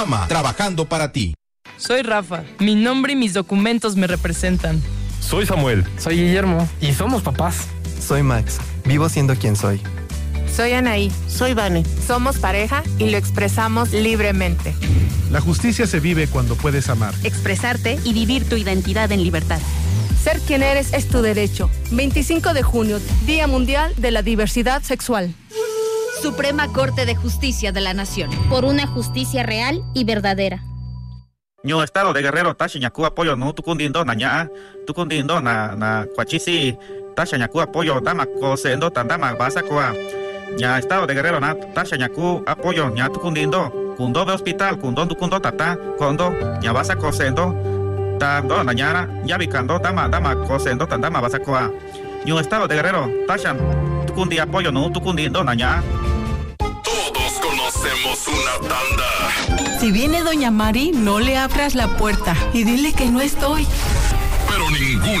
Trabajando para ti. Soy Rafa. Mi nombre y mis documentos me representan. Soy Samuel. Soy Guillermo. Y somos papás. Soy Max. Vivo siendo quien soy. Soy Anaí. Soy Vane. Somos pareja y lo expresamos libremente. La justicia se vive cuando puedes amar, expresarte y vivir tu identidad en libertad. Ser quien eres es tu derecho. 25 de junio, Día Mundial de la Diversidad Sexual. Suprema Corte de Justicia de la Nación. Por una justicia real y verdadera. Ño estado de Guerrero tashi ñaku apoyo no tukundindo naña tukundindo na cuachisi tashi ñaku apoyo dama cosendo tandama basa coa ña estado de Guerrero na tashi ñaku apoyo ña tukundindo kundo de hospital kundo tukundo tata kondo ña basa cosendo tando nañara ya bicando dama cosendo tandama basa coa Ño estado de Guerrero tashi tukundi apoyo no tukundindo naña. Todos conocemos una tanda. Si viene Doña Mari, no le abras la puerta y dile que no estoy. Pero ninguna